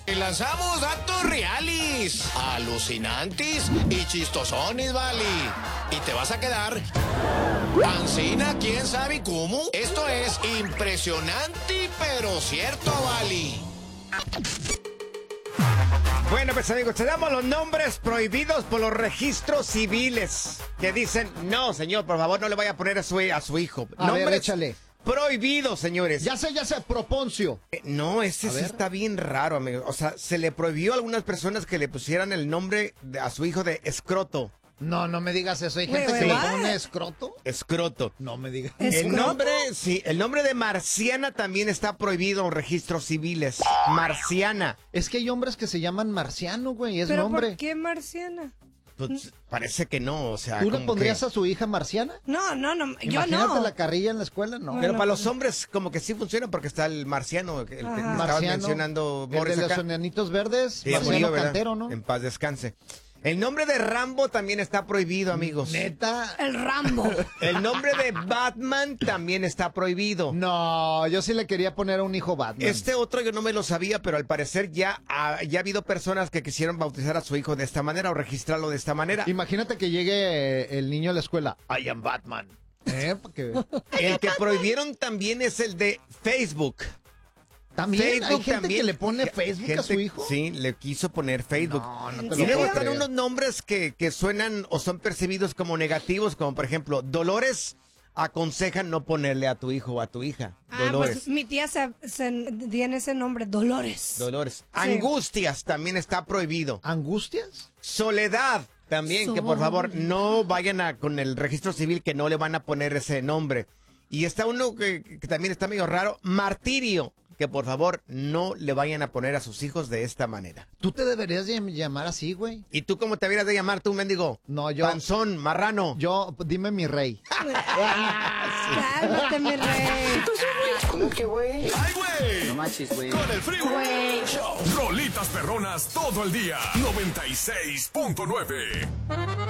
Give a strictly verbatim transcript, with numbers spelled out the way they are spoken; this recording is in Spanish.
Y lanzamos datos reales, alucinantes y chistosones, vale. Y te vas a quedar pancina, quién sabe cómo. Esto es impresionante, pero cierto, vale. Bueno, pues amigos, te damos los nombres prohibidos por los registros civiles. Que dicen, no, señor, por favor, no le vaya a poner a su, a su hijo. A nombres ver, échale. Prohibidos, señores. Ya sé, ya sé, Proponcio. Eh, no, ese A sí ver. está bien raro, amigo. O sea, se le prohibió a algunas personas que le pusieran el nombre de- a su hijo de escroto. No, no me digas eso. Hay Wait, gente que wait, le what? pone escroto. Escroto. No me digas. El ¿Escroto? nombre, sí, el nombre de Marciana también está prohibido en registros civiles. Marciana. Es que hay hombres que se llaman Marciano, güey. Es ¿Pero nombre. por qué marciana? Pues parece que no, o sea. ¿Tú le como pondrías que- a su hija Marciana? No, no, no, yo Imagínate no. la carrilla en la escuela, no. Pero no, para pues- los hombres como que sí funciona porque está el marciano, el que Ajá. estabas Marciano, mencionando, el Morris, de los acá. enanitos verdes, Sí, ya Marciano murió, ¿verdad? Cantero, ¿no? En paz descanse. El nombre de Rambo también está prohibido, amigos. Neta. El Rambo. El nombre de Batman también está prohibido. No, yo sí le quería poner a un hijo Batman. Este otro yo no me lo sabía, pero al parecer ya ha, ya ha habido personas que quisieron bautizar a su hijo de esta manera o registrarlo de esta manera. Imagínate que llegue eh, el niño a la escuela. I am Batman. ¿Eh? Pa' que- El que prohibieron también es el de Facebook. También hay Facebook gente también. que le pone Ge- Facebook a gente- su hijo. Sí, le quiso poner Facebook. No, no ¿En te Y lo luego puedo están creer. unos nombres que, que suenan o son percibidos como negativos, como por ejemplo, Dolores aconsejan no ponerle a tu hijo o a tu hija. Ah, Dolores. pues mi tía se, se- tiene ese nombre, Dolores. Dolores. Angustias también está prohibido. ¿Angustias? Soledad también, que por favor no vayan a, con el registro civil que no le van a poner ese nombre. Y está uno que, que también está medio raro, Martirio, que por favor no le vayan a poner a sus hijos de esta manera. Tú te deberías de llamar así, güey. ¿Y tú cómo te deberías de llamar tú, mendigo? No, yo- Panzón, marrano. Yo, dime mi rey. Cálmate, mi rey. ¿Cómo que, güey? ¡Ay, güey! No manches, güey. Con el Freeway Show. Rolitas perronas todo el día. noventa y seis punto nueve.